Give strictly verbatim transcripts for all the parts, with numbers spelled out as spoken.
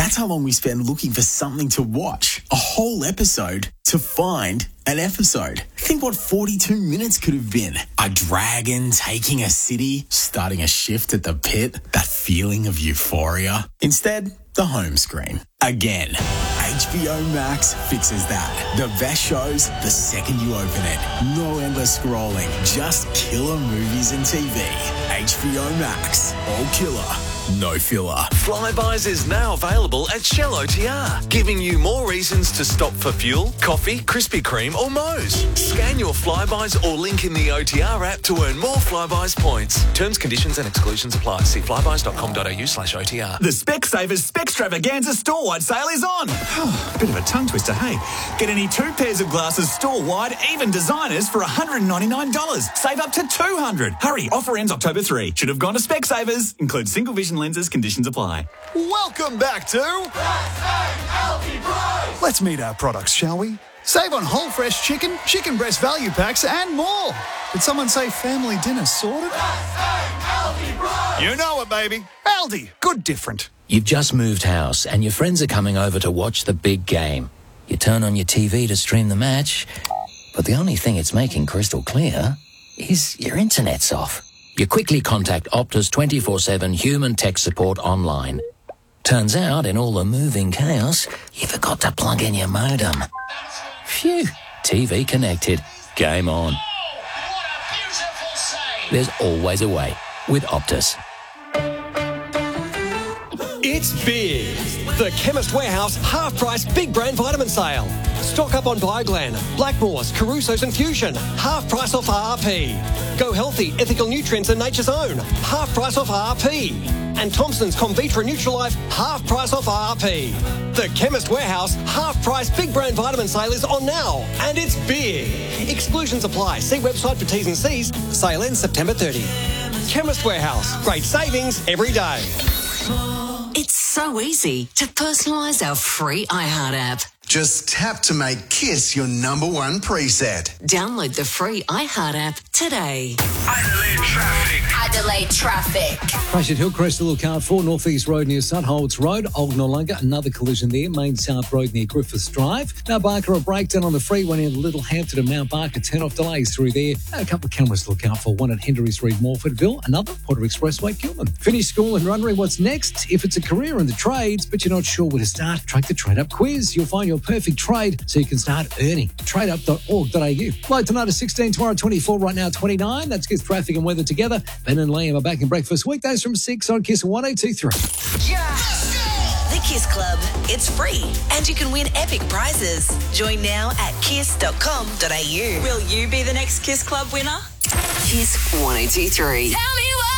That's how long we spend looking for something to watch. A whole episode to find an episode. Think what forty-two minutes could have been. A dragon taking a city, starting a shift at the pit, that feeling of euphoria. Instead, the home screen. Again, H B O Max fixes that. The best shows the second you open it. No endless scrolling, just killer movies and T V. H B O Max. All killer, no filler. Flybuys is now available at Shell O T R, giving you more reasons to stop for fuel, coffee, Krispy Kreme or Moe's. Scan your Flybuys or link in the O T R app to earn more Flybuys points. Terms, conditions and exclusions apply. See flybuys.com.au slash OTR. The Specsavers Spextravaganza store-wide sale is on. Bit of a tongue twister, hey? Get any two pairs of glasses store-wide, even designers, for one hundred ninety-nine dollars. Save up to two hundred dollars. Hurry, offer ends October third. Should have gone to Specsavers. Includes single vision lenses, conditions apply. Welcome back to... Let's meet our products, shall we? Save on whole fresh chicken, chicken breast value packs and more. Did someone say family dinner sorted? You know it, baby. Aldi, good different. You've just moved house and your friends are coming over to watch the big game. You turn on your T V to stream the match, but the only thing it's making crystal clear is your internet's off. You quickly contact Optus twenty-four seven human tech support online. Turns out, in all the moving chaos, you forgot to plug in your modem. Phew, T V connected. Game on. There's always a way with Optus. It's big. The Chemist Warehouse half-price big brand vitamin sale. Stock up on Bioglan, Blackmores, Caruso's and Fusion. Half price off R R P. Go Healthy, Ethical Nutrients and Nature's Own. Half price off R R P. And Thompson's Comvitra Nutrilife, half price off R R P. The Chemist Warehouse half-price big brand vitamin sale is on now. And it's big. Exclusions apply. See website for T's and C's. Sale ends September thirtieth. Chemist Warehouse. Great savings every day. It's so easy to personalise our free iHeart app. Just tap to make Kiss your number one preset. Download the free iHeart app today. Adelaide traffic. Adelaide traffic. Crash at Hillcrest to look out for North East Road near Sutholts Road, Old Nollunga, another collision there. Main South Road near Griffiths Drive. Now Barker, a breakdown on the freeway near Little Hampton and Mount Barker. Turn off delays through there. A couple of cameras to look out for. One at Henry's Reed, Morfordville. Another, Porter Expressway, Gilman. Finish school and runway. What's next? If it's a career in the trades, but you're not sure where to start, track the Trade Up quiz. You'll find your perfect trade so you can start earning. trade up dot org dot a u. Low tonight is sixteen, tomorrow twenty-four, right now twenty-nine. That's Kiss traffic and weather together. Ben and Liam are back in breakfast weekdays from six on Kiss one oh two three. The Kiss Club. It's free and you can win epic prizes. Join now at kiss dot com dot a u. Will you be the next Kiss Club winner? Kiss one oh two three. Tell me why.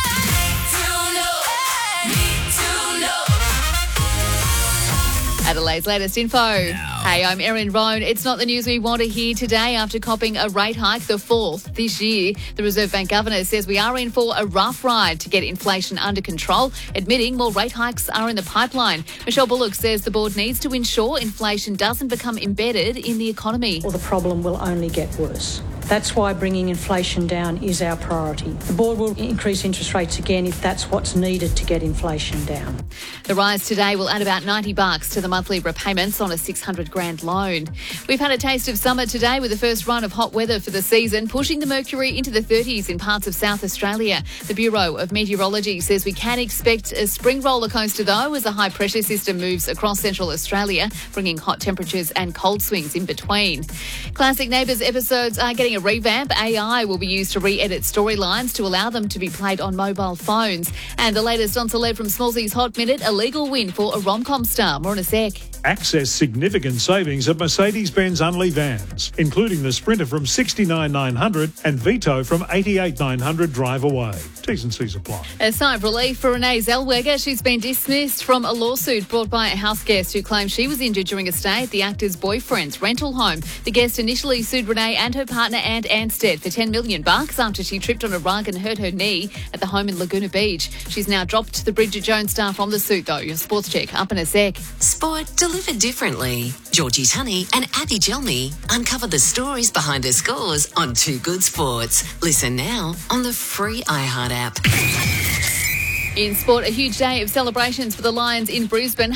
Adelaide's latest info. No. Hey, I'm Erin Roan. It's not the news we want to hear today after copping a rate hike, the fourth this year. The Reserve Bank Governor says we are in for a rough ride to get inflation under control, admitting more rate hikes are in the pipeline. Michelle Bullock says the board needs to ensure inflation doesn't become embedded in the economy. Or the problem will only get worse. That's why bringing inflation down is our priority. The board will increase interest rates again if that's what's needed to get inflation down. The rise today will add about ninety bucks to the monthly repayments on a six hundred grand loan. We've had a taste of summer today with the first run of hot weather for the season, pushing the mercury into the thirties in parts of South Australia. The Bureau of Meteorology says we can expect a spring roller coaster though as a high pressure system moves across central Australia, bringing hot temperatures and cold swings in between. Classic Neighbours episodes are getting a revamp. A I will be used to re-edit storylines to allow them to be played on mobile phones. And the latest on Celeb from Smallsy's Hot Minute, a legal win for a rom-com star. More in a sec. Access significant savings at Mercedes-Benz Unley vans, including the Sprinter from sixty-nine nine hundred and Vito from eighty-eight nine hundred drive away. T's and C's apply. A sigh of relief for Renee Zellweger. She's been dismissed from a lawsuit brought by a house guest who claimed she was injured during a stay at the actor's boyfriend's rental home. The guest initially sued Renee and her partner Anne Anstead for ten million bucks after she tripped on a rug and hurt her knee at the home in Laguna Beach. She's now dropped the Bridget Jones star from the suit though. Your sports check up in a sec. Sport delivered differently. Georgie Tunney and Abby Gelmy uncover the stories behind the scores on Two Good Sports. Listen now on the free iHeart app. In sport, a huge day of celebrations for the Lions in Brisbane.